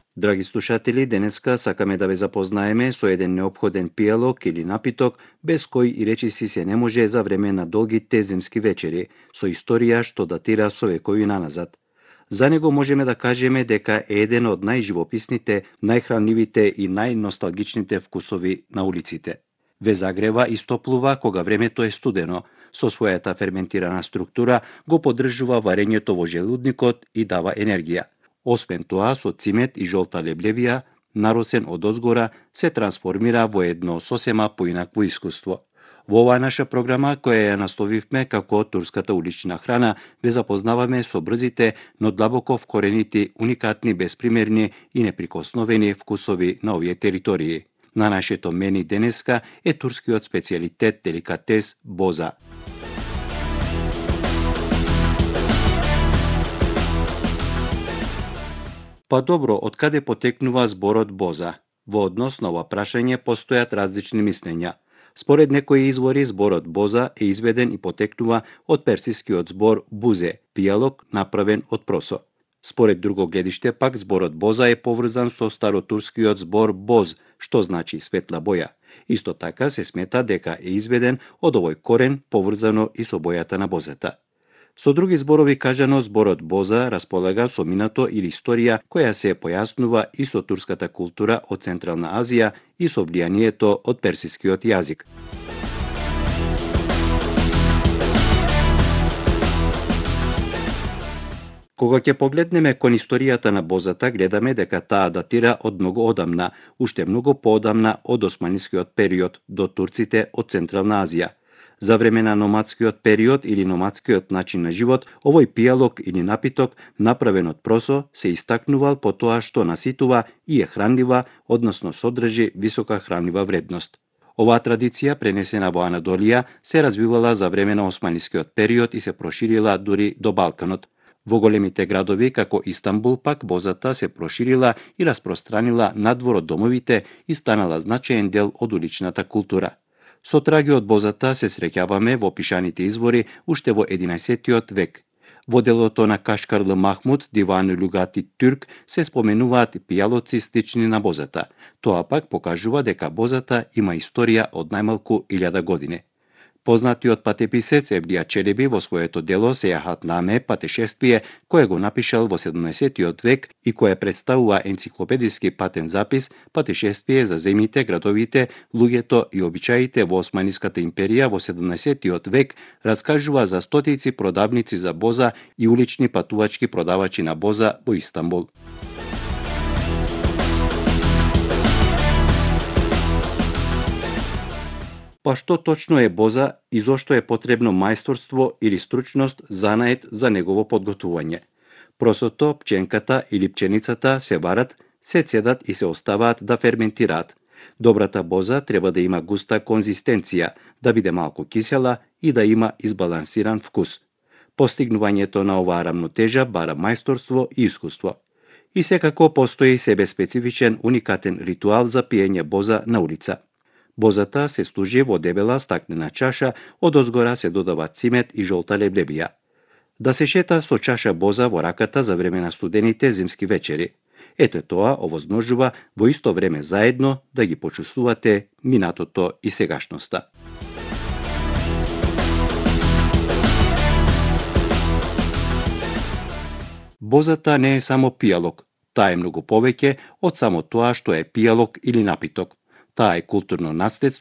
Драги слушатели, денеска сакаме да ве запознаеме со еден неопходен пијалок или напиток без кој и речиси се не може за време на долгите зимски вечери, со историја што датира со векови наназад. За него можеме да кажеме дека е еден од најживописните, најхранливите и најносталгичните вкусови на улиците. Ве загрева и стоплува кога времето е студено, со својата ферментирана структура го поддржува варењето во желудникот и дава енергија. Освен тоа, со цимет и жолта леблевија, наросен од озгора, се трансформира во едно сосема поинакво искуство. Во оваа наша програма, која ја насловивме како турската улична храна, ве запознаваме со брзите, но длабоко вкоренити, уникатни, безпримерни и неприкосновени вкусови на овие територии. На нашето мени денеска е турскиот специјалитет деликатес боза. Па добро, од каде потекнува зборот боза? Во однос на ова прашање постојат различни мислења. Според некои извори, зборот боза е изведен и потекнува од персискиот збор бузе, пијалок направен од просо. Според друго гледиште пак, зборот боза е поврзан со старотурскиот збор боз, што значи светла боја. Исто така се смета дека е изведен од овој корен, поврзано и со бојата на бозата. Со други зборови кажано, зборот боза располага со минато или историја која се појаснува и со турската култура од Централна Азија и со влијанието од персискиот јазик. Кога ќе погледнеме кон историјата на бозата, гледаме дека таа датира од многу одамна, уште многу поодамна од османискиот период до турците од Централна Азија. За време на номадскиот период или номадскиот начин на живот, овој пијалок или напиток, направен од просо, се истакнувал по тоа што наситува и е хранлива, односно содржи висока хранлива вредност. Оваа традиција, пренесена во Анадолија, се развивала за време на османискиот период и се проширила дури до Балканот. Во големите градови, како Истанбул, пак бозата се проширила и распространила надвор од домовите и станала значаен дел од уличната култура. Со траги од бозата се среќаваме во пишаните извори уште во 11 век. Во делото на Кашкарлы Махмуд, Диван Люгати Тюрк, се споменуваат пијалоци слични на бозата. Тоа пак покажува дека бозата има историја од најмалку 1000 години. Познатиот патеписец Евлија Челеби во своето дело Сејахатнаме, патешествие, кое го напишал во 17 век и кое представува енциклопедиски патен запис, патешествие за земите, градовите, луѓето и обичаите во Османиската империја во 17 век, раскажува за стотици продавници за боза и улични патувачки продавачи на боза во Истанбул. Па што точно е боза и зошто е потребно мајсторство или стручност занает за негово подготвување? Просото, пченката или пченицата се варат, се цедат и се оставаат да ферментираат. Добрата боза треба да има густа конзистенција, да биде малку кисела и да има избалансиран вкус. Постигнувањето на оваа рамнотежа бара мајсторство и искуство. И секако постои себеспецифичен уникатен ритуал за пиење боза на улица. Бозата се служи во дебела стаклена чаша, од озгора се додава цимет и жолта леблевија. Да се шета со чаша боза во раката за време на студените зимски вечери. Ете тоа овозможува во исто време заедно да ги почувствувате минатото и сегашноста. Бозата не е само пијалок, таа е многу повеќе од само тоа што е пијалок или напиток. Таа е културно наследство